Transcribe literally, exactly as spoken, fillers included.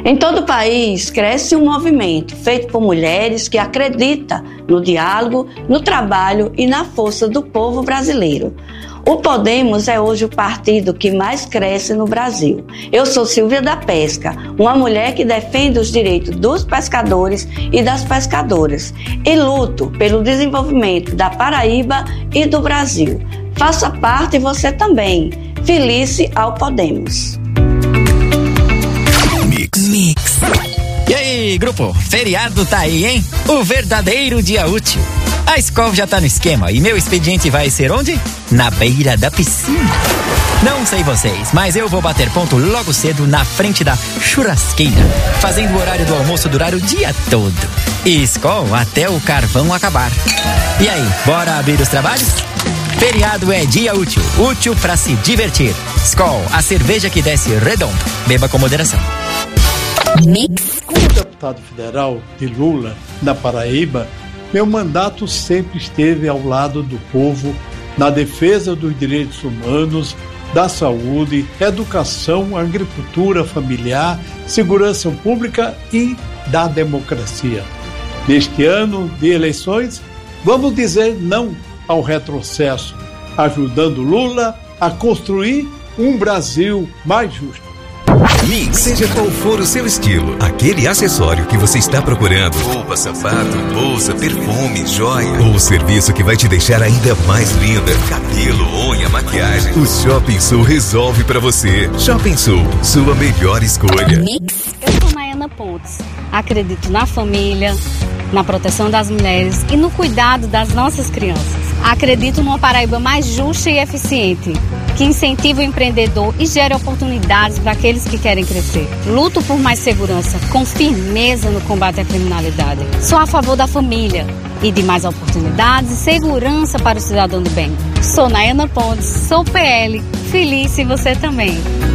Em todo o país, cresce um movimento feito por mulheres que acreditam no diálogo, no trabalho e na força do povo brasileiro. O Podemos é hoje o partido que mais cresce no Brasil. Eu sou Silvia da Pesca, uma mulher que defende os direitos dos pescadores e das pescadoras e luto pelo desenvolvimento da Paraíba e do Brasil. Faça parte você também. Felice ao Podemos. Mix. E aí, grupo? Feriado tá aí, hein? O verdadeiro dia útil. A escola já tá no esquema e meu expediente vai ser onde? Na beira da piscina. Não sei vocês, mas eu vou bater ponto logo cedo na frente da churrasqueira, fazendo o horário do almoço durar o dia todo. E escola até o carvão acabar. E aí, bora abrir os trabalhos? Feriado é dia útil, útil pra se divertir. Skol, a cerveja que desce redondo. Beba com moderação. Mix. Como deputado federal de Lula na Paraíba, meu mandato sempre esteve ao lado do povo na defesa dos direitos humanos, da saúde, educação, agricultura familiar, segurança pública e da democracia. Neste ano de eleições, vamos dizer não ao retrocesso, ajudando Lula a construir um Brasil mais justo. Mix. Seja qual for o seu estilo, aquele acessório que você está procurando, roupa, sapato, bolsa, perfume, joia, ou o serviço que vai te deixar ainda mais linda, cabelo, unha, maquiagem, o Shopping Sul resolve pra você. Shopping Sul, sua melhor escolha. Mix. Eu sou Nayana Pontes. Acredito na família, na proteção das mulheres e no cuidado das nossas crianças. Acredito numa Paraíba mais justa e eficiente, que incentiva o empreendedor e gera oportunidades para aqueles que querem crescer. Luto por mais segurança, com firmeza no combate à criminalidade. Sou a favor da família e de mais oportunidades e segurança para o cidadão do bem. Sou Nayana Pontes, sou P L, feliz e você também.